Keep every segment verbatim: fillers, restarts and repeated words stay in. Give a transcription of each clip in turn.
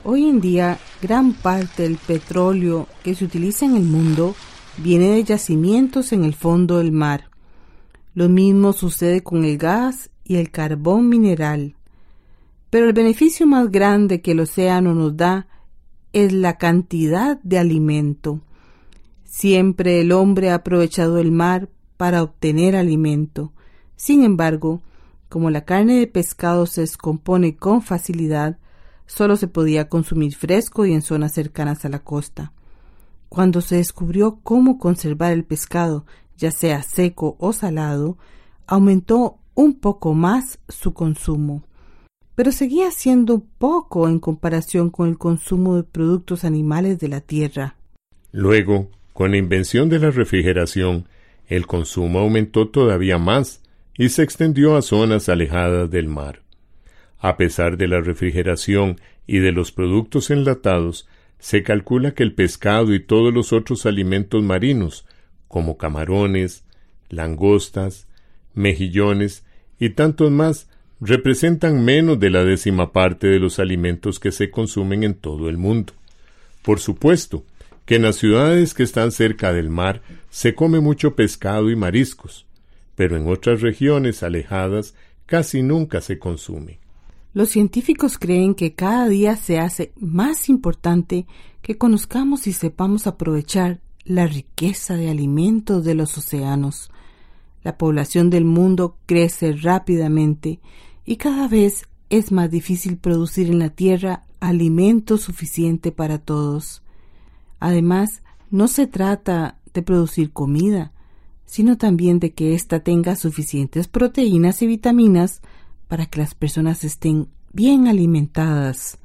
Hoy en día, gran parte del petróleo que se utiliza en el mundo viene de yacimientos en el fondo del mar. Lo mismo sucede con el gas y el carbón mineral. Pero el beneficio más grande que el océano nos da es la cantidad de alimento. Siempre el hombre ha aprovechado el mar para obtener alimento. Sin embargo, como la carne de pescado se descompone con facilidad, solo se podía consumir fresco y en zonas cercanas a la costa. Cuando se descubrió cómo conservar el pescado, ya sea seco o salado, aumentó un poco más su consumo. Pero seguía siendo poco en comparación con el consumo de productos animales de la tierra. Luego, con la invención de la refrigeración, el consumo aumentó todavía más y se extendió a zonas alejadas del mar. A pesar de la refrigeración y de los productos enlatados, se calcula que el pescado y todos los otros alimentos marinos, como camarones, langostas, mejillones y tantos más, representan menos de la décima parte de los alimentos que se consumen en todo el mundo. Por supuesto que en las ciudades que están cerca del mar se come mucho pescado y mariscos, pero en otras regiones alejadas casi nunca se consume. Los científicos creen que cada día se hace más importante que conozcamos y sepamos aprovechar la riqueza de alimentos de los océanos. La población del mundo crece rápidamente y cada vez es más difícil producir en la tierra alimento suficiente para todos. Además, no se trata de producir comida, sino también de que ésta tenga suficientes proteínas y vitaminas para que las personas estén bien alimentadas.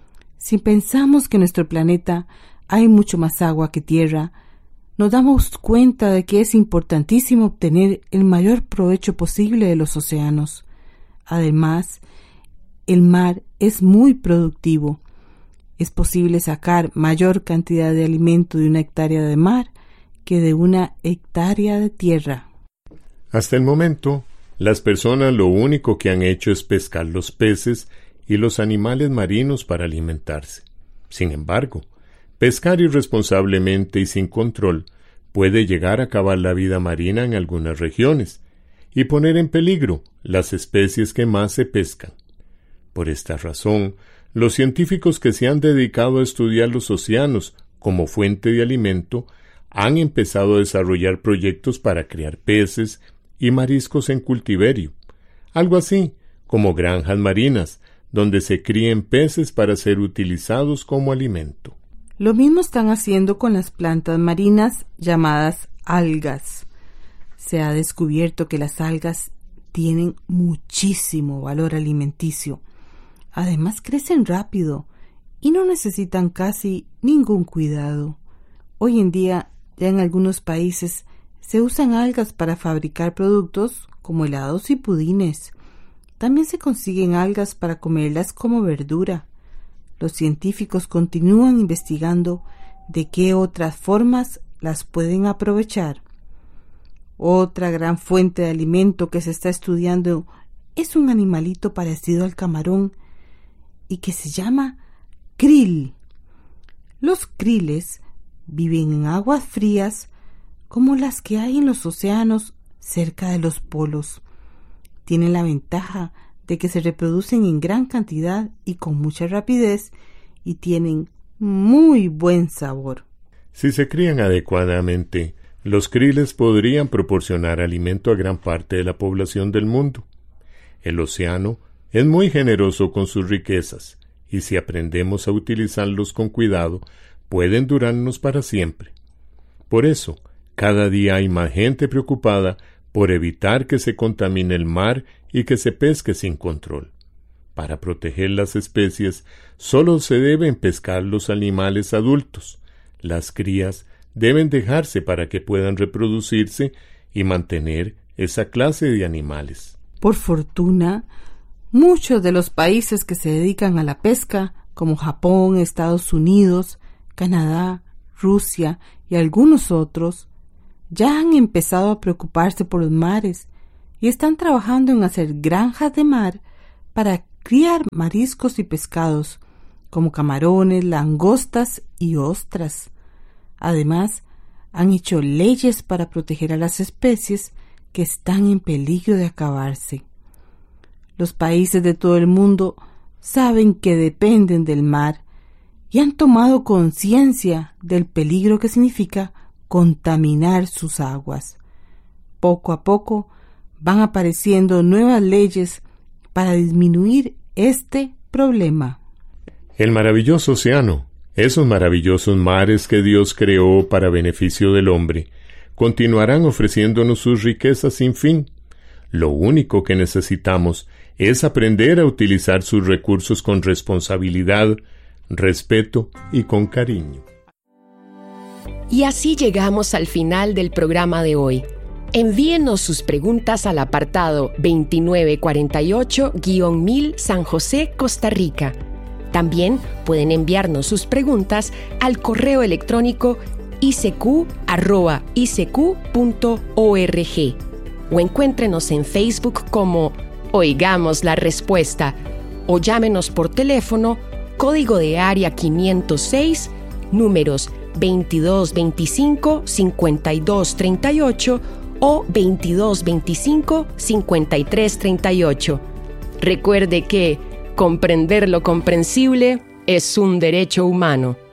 Si pensamos que en nuestro planeta hay mucho más agua que tierra, nos damos cuenta de que es importantísimo obtener el mayor provecho posible de los océanos. Además, el mar es muy productivo. Es posible sacar mayor cantidad de alimento de una hectárea de mar que de una hectárea de tierra. Hasta el momento, las personas lo único que han hecho es pescar los peces y los animales marinos para alimentarse. Sin embargo, pescar irresponsablemente y sin control puede llegar a acabar la vida marina en algunas regiones y poner en peligro las especies que más se pescan. Por esta razón, los científicos que se han dedicado a estudiar los océanos como fuente de alimento han empezado a desarrollar proyectos para criar peces y mariscos en cultiverio, algo así como granjas marinas, donde se críen peces para ser utilizados como alimento. Lo mismo están haciendo con las plantas marinas llamadas algas. Se ha descubierto que las algas tienen muchísimo valor alimenticio. Además crecen rápido y no necesitan casi ningún cuidado. Hoy en día, ya en algunos países, se usan algas para fabricar productos como helados y pudines. También se consiguen algas para comerlas como verdura. Los científicos continúan investigando de qué otras formas las pueden aprovechar. Otra gran fuente de alimento que se está estudiando es un animalito parecido al camarón y que se llama krill. Los kriles viven en aguas frías como las que hay en los océanos cerca de los polos. Tienen la ventaja de que se reproducen en gran cantidad y con mucha rapidez y tienen muy buen sabor. Si se crían adecuadamente, los kriles podrían proporcionar alimento a gran parte de la población del mundo. El océano es muy generoso con sus riquezas y si aprendemos a utilizarlos con cuidado, pueden durarnos para siempre. Por eso, cada día hay más gente preocupada por evitar que se contamine el mar y que se pesque sin control. Para proteger las especies, solo se deben pescar los animales adultos. Las crías deben dejarse para que puedan reproducirse y mantener esa clase de animales. Por fortuna, muchos de los países que se dedican a la pesca, como Japón, Estados Unidos, Canadá, Rusia y algunos otros, ya han empezado a preocuparse por los mares y están trabajando en hacer granjas de mar para criar mariscos y pescados, como camarones, langostas y ostras. Además, han hecho leyes para proteger a las especies que están en peligro de acabarse. Los países de todo el mundo saben que dependen del mar y han tomado conciencia del peligro que significa contaminar sus aguas. Poco a poco van apareciendo nuevas leyes para disminuir este problema. El maravilloso océano, esos maravillosos mares que Dios creó para beneficio del hombre, continuarán ofreciéndonos sus riquezas sin fin. Lo único que necesitamos es aprender a utilizar sus recursos con responsabilidad, respeto y con cariño. Y así llegamos al final del programa de hoy. Envíenos sus preguntas al apartado veintinueve cuarenta y ocho guión mil San José, Costa Rica. También pueden enviarnos sus preguntas al correo electrónico i c q arroba i c q punto org o encuéntrenos en Facebook como Oigamos la Respuesta o llámenos por teléfono, código de área quinientos seis, números veintidós veinticinco cincuenta y dos treinta y ocho o veintidós veinticinco cincuenta y tres treinta y ocho. Recuerde que comprender lo comprensible es un derecho humano.